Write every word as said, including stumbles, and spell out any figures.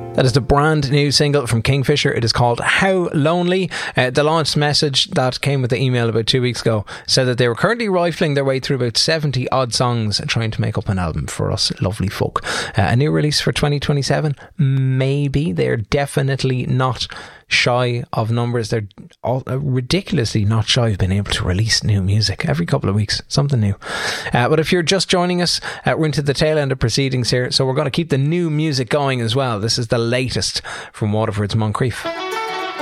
That is the brand new single from Kingfisher. It is called How Lonely. Uh, the launch message that came with the email about two weeks ago said that they were currently rifling their way through about seventy odd songs trying to make up an album for us lovely folk. Uh, a new release for twenty twenty-seven? Maybe. They're definitely not shy of numbers. They're all, uh, ridiculously not shy of being able to release new music every couple of weeks, something new. Uh, but if you're just joining us, uh, we're into the tail end of proceedings here, so we're going to keep the new music going as well. This is the latest from Waterford's Moncrief.